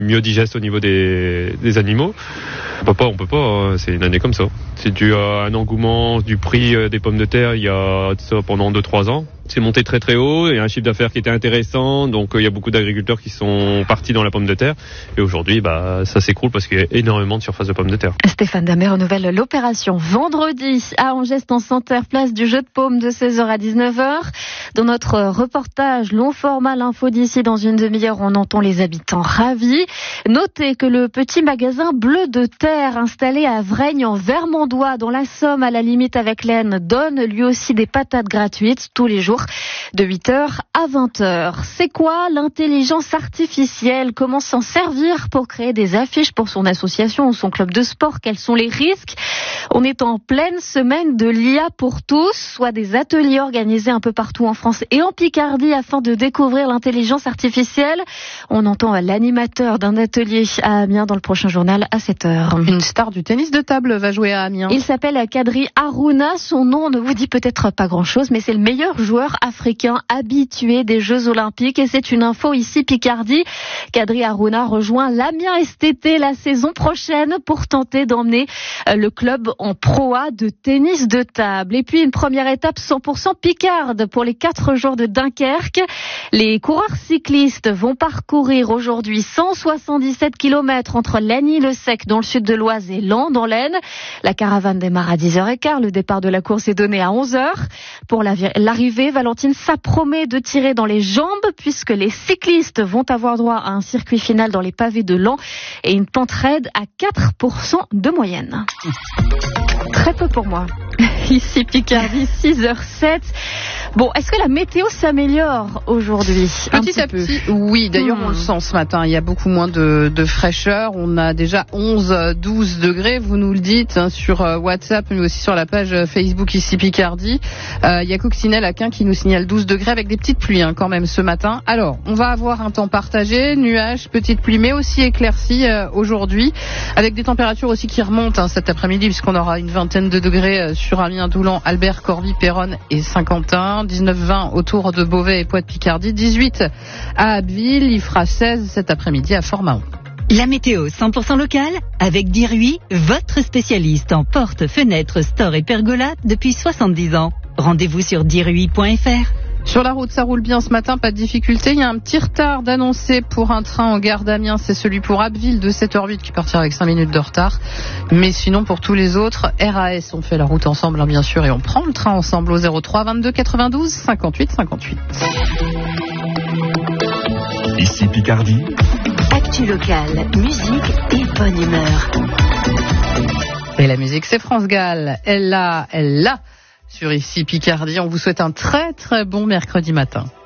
mieux digeste au niveau des animaux. On peut pas, c'est une année comme ça. C'est dû à un engouement du prix des pommes de terre il y a ça pendant 2-3 ans. C'est monté très très haut, il y a un chiffre d'affaires qui était intéressant, donc il y a beaucoup d'agriculteurs qui sont partis dans la pomme de terre. Et aujourd'hui, ça s'écroule parce qu'il y a énormément de surface de pommes de terre. Stéphane Damer renouvelle l'opération vendredi à Angeste en Santerre, place du jeu de paume de 16h à 19h. Dans notre reportage long format, l'info d'ici dans une demi-heure, on entend les habitants ravis. Notez que le petit magasin Bleu de Terre installé à Vregnes en Vermandois dans la Somme à la limite avec l'Aisne donne lui aussi des patates gratuites tous les jours de 8h à 20h. C'est quoi l'intelligence artificielle? Comment s'en servir pour créer des affiches pour son association ou son club de sport? Quels sont les risques? On est en pleine semaine de l'IA pour tous, soit des ateliers organisés un peu partout en France et en Picardie afin de découvrir l'intelligence artificielle. On entend l'animateur d'un atelier à Amiens dans le prochain journal à 7h. Une star du tennis de table va jouer à Amiens. Il s'appelle Kadri Haruna. Son nom ne vous dit peut-être pas grand-chose, mais c'est le meilleur joueur africain habitué des Jeux Olympiques. Et c'est une info ici Picardie. Kadri Haruna rejoint l'Amiens STT la saison prochaine pour tenter d'emmener le club en Pro A de tennis de table. Et puis une première étape 100% picarde pour les 4 jours de Dunkerque. Les coureurs cyclistes vont parcourir aujourd'hui 177 km entre Lagny-le-Sec dans le sud de l'Oise et Laon dans l'Aisne. La caravane démarre à 10h15. Le départ de la course est donné à 11h. Pour l'arrivée, Valentine s'appromet de tirer dans les jambes puisque les cyclistes vont avoir droit à un circuit final dans les pavés de Laon et une pente raide à 4% de moyenne. Très peu pour moi. Ici Picardie, 6h07. Bon, est-ce que la météo s'améliore aujourd'hui? Petit à petit, oui. D'ailleurs, on le sent ce matin. Il y a beaucoup moins de fraîcheur. On a déjà 11-12 degrés. Vous nous le dites sur WhatsApp, mais aussi sur la page Facebook ici Picardie. Il y a Coccinelle à Quin qui nous signale 12 degrés avec des petites pluies quand même ce matin. Alors, on va avoir un temps partagé, nuages, petites pluies, mais aussi éclaircies aujourd'hui, avec des températures aussi qui remontent cet après-midi, puisqu'on aura une vingtaine de degrés sur Amiens, Doulan, Albert, Corbie, Péronne et Saint-Quentin. 19-20 autour de Beauvais et Poix-de-Picardie, 18 à Abbeville, il fera 16 cet après-midi à Fort-Mahon. La météo 100% locale avec Dirui, votre spécialiste en portes, fenêtres, stores et pergolas depuis 70 ans. Rendez-vous sur dirui.fr. Sur la route, ça roule bien ce matin, pas de difficulté. Il y a un petit retard d'annoncer pour un train en gare d'Amiens, c'est celui pour Abbeville de 7h08 qui partira avec 5 minutes de retard. Mais sinon, pour tous les autres, RAS, on fait la route ensemble, bien sûr, et on prend le train ensemble au 03 22 92 58 58. Ici Picardie. Actu locale, musique et bonne humeur. Et la musique, c'est France Gall. Elle l'a. Sur Ici Picardie, on vous souhaite un très très bon mercredi matin.